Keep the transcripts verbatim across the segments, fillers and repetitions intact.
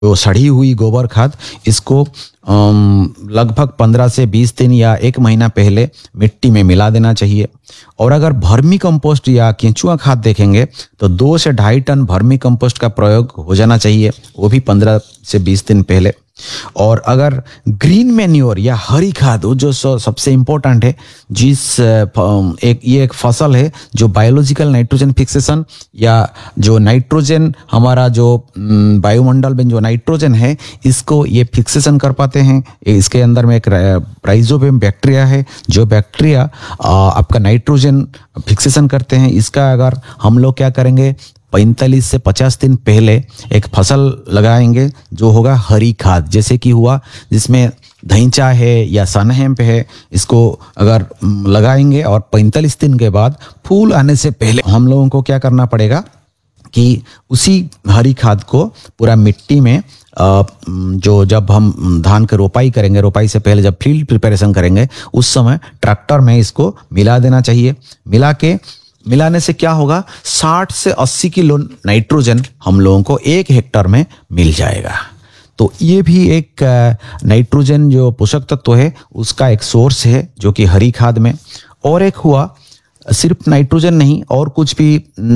जो सड़ी हुई गोबर खाद, इसको लगभग पंद्रह से बीस दिन या एक महीना पहले मिट्टी में मिला देना चाहिए। और अगर वर्मी कंपोस्ट या केंचुआ खाद देखेंगे तो दो से ढाई टन वर्मी कंपोस्ट का प्रयोग हो जाना चाहिए, वो भी पंद्रह से बीस दिन पहले। और अगर ग्रीन मैन्योर या हरी खाद, वो जो सबसे इम्पोर्टेंट है, जिस एक ये एक फसल है जो बायोलॉजिकल नाइट्रोजन फिक्सेशन या जो नाइट्रोजन हमारा जो वायुमंडल में जो नाइट्रोजन है इसको ये फिक्सेशन कर पाते हैं। इसके अंदर में एक राइजोबियम बैक्टीरिया है, जो बैक्टीरिया आपका नाइट्रोजन फिक्सेशन करते हैं। इसका अगर हम लोग क्या करेंगे, पैंतालीस से पचास दिन पहले एक फसल लगाएंगे जो होगा हरी खाद, जैसे कि हुआ जिसमें धैंचा है या सनहेम्प है, इसको अगर लगाएंगे और पैंतालीस दिन के बाद फूल आने से पहले हम लोगों को क्या करना पड़ेगा कि उसी हरी खाद को पूरा मिट्टी में जो जब हम धान की रोपाई करेंगे, रोपाई से पहले जब फील्ड प्रिपरेशन करेंगे उस समय ट्रैक्टर में इसको मिला देना चाहिए। मिला के मिलाने से क्या होगा, साठ से अस्सी किलो नाइट्रोजन हम लोगों को एक हेक्टर में मिल जाएगा। तो ये भी एक नाइट्रोजन जो पोषक तत्व है उसका एक सोर्स है जो कि हरी खाद में। और एक हुआ सिर्फ नाइट्रोजन नहीं, और कुछ भी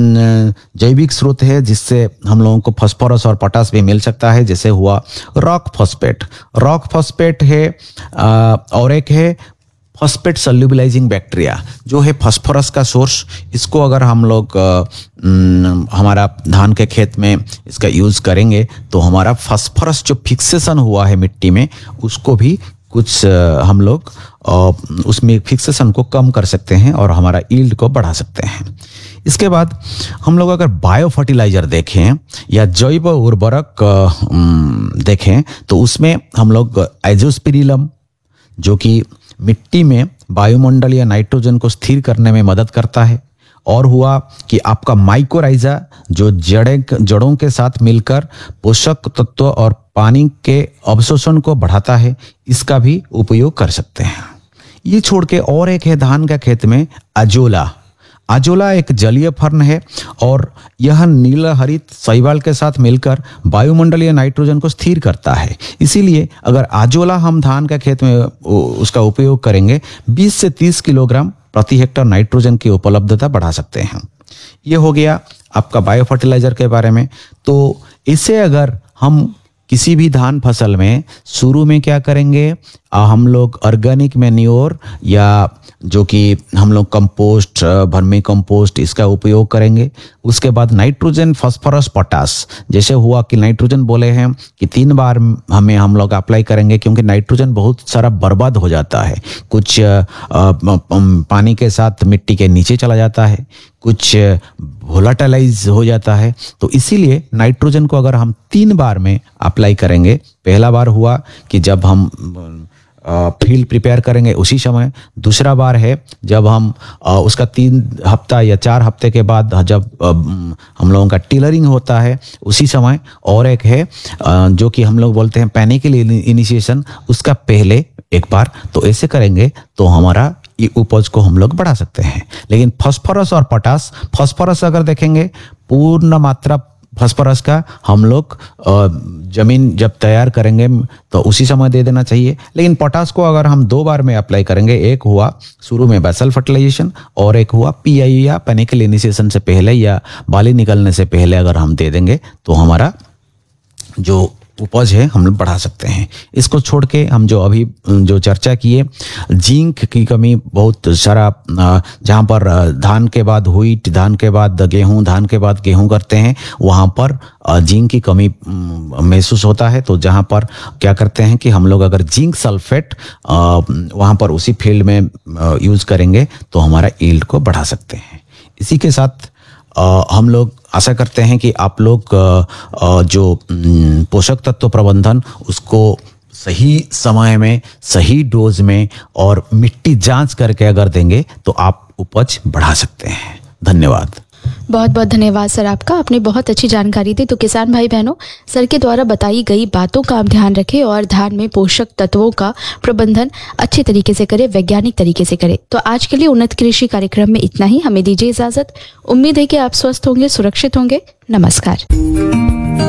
जैविक स्रोत है जिससे हम लोगों को फास्फोरस और पोटास भी मिल सकता है, जैसे हुआ रॉक फॉस्फेट। रॉक फॉस्फेट है, और एक है फॉस्फेट सल्यूबलाइजिंग बैक्टीरिया जो है फास्फोरस का सोर्स। इसको अगर हम लोग हमारा धान के खेत में इसका यूज़ करेंगे तो हमारा फास्फोरस जो फिक्सेशन हुआ है मिट्टी में उसको भी कुछ हम लोग उसमें फिक्सेशन को कम कर सकते हैं और हमारा यील्ड को बढ़ा सकते हैं। इसके बाद हम लोग अगर बायो फर्टिलाइजर देखें या जैव उर्वरक देखें तो उसमें हम लोग एजोस्पिरिलम जो कि मिट्टी में वायुमंडलीय नाइट्रोजन को स्थिर करने में मदद करता है। और हुआ कि आपका माइकोराइजा जो जड़े जड़ों के साथ मिलकर पोषक तत्व और पानी के अवशोषण को बढ़ाता है, इसका भी उपयोग कर सकते हैं। ये छोड़ के और एक है धान का खेत में अजोला। अजोला एक जलीय फर्न है और यह नीला हरित शैवाल के साथ मिलकर वायुमंडलीय नाइट्रोजन को स्थिर करता है। इसीलिए अगर अजोला हम धान का खेत में उसका उपयोग करेंगे बीस से तीस किलोग्राम प्रति हेक्टर नाइट्रोजन की उपलब्धता बढ़ा सकते हैं। ये हो गया आपका बायो फर्टिलाइजर के बारे में। तो इसे अगर हम किसी भी धान फसल में शुरू में क्या करेंगे, हम लोग ऑर्गेनिक मैन्योर या जो कि हम लोग कंपोस्ट, वर्मी कंपोस्ट इसका उपयोग करेंगे। उसके बाद नाइट्रोजन, फास्फोरस, पोटास, जैसे हुआ कि नाइट्रोजन बोले हैं कि तीन बार हमें हम लोग अप्लाई करेंगे क्योंकि नाइट्रोजन बहुत सारा बर्बाद हो जाता है। कुछ पानी के साथ मिट्टी के नीचे चला जाता है, कुछ वोलाटाइलाइज हो जाता है। तो इसीलिए नाइट्रोजन को अगर हम तीन बार में अप्लाई करेंगे, पहला बार हुआ कि जब हम फील्ड प्रिपेयर करेंगे उसी समय, दूसरा बार है जब हम आ, उसका तीन हफ्ता या चार हफ्ते के बाद जब आ, हम लोगों का टिलरिंग होता है उसी समय, और एक है आ, जो कि हम लोग बोलते हैं पैनिकल इनिशिएशन, उसका पहले एक बार। तो ऐसे करेंगे तो हमारा ये उपज को हम लोग बढ़ा सकते हैं। लेकिन फास्फोरस और पोटास, फास्फोरस अगर देखेंगे पूर्ण मात्रा फास्फोरस का हम लोग जमीन जब तैयार करेंगे तो उसी समय दे देना चाहिए। लेकिन पोटास को अगर हम दो बार में अप्लाई करेंगे, एक हुआ शुरू में बेसल फर्टिलाइजेशन और एक हुआ पीआई या पैनिकल इनिशिएशन से पहले या बाली निकलने से पहले अगर हम दे देंगे तो हमारा जो उपज है हम लोग बढ़ा सकते हैं। इसको छोड़ के हम जो अभी जो चर्चा किए, जिंक की कमी बहुत सारा, जहाँ पर धान के बाद व्हीट, धान के बाद गेहूं, धान के बाद गेहूं करते हैं, वहाँ पर जिंक की कमी महसूस होता है। तो जहाँ पर क्या करते हैं कि हम लोग अगर जिंक सल्फेट वहाँ पर उसी फील्ड में यूज़ करेंगे तो हमारा यील्ड को बढ़ा सकते हैं। इसी के साथ Uh, हम लोग आशा करते हैं कि आप लोग uh, uh, जो um, पोषक तत्व प्रबंधन उसको सही समय में, सही डोज में और मिट्टी जांच करके अगर देंगे तो आप उपज बढ़ा सकते हैं। धन्यवाद। बहुत बहुत धन्यवाद सर आपका, आपने बहुत अच्छी जानकारी दी। तो किसान भाई बहनों, सर के द्वारा बताई गई बातों का आप ध्यान रखें और धान में पोषक तत्वों का प्रबंधन अच्छे तरीके से करें, वैज्ञानिक तरीके से करें। तो आज के लिए उन्नत कृषि कार्यक्रम में इतना ही। हमें दीजिए इजाजत। उम्मीद है कि आप स्वस्थ होंगे, सुरक्षित होंगे। नमस्कार।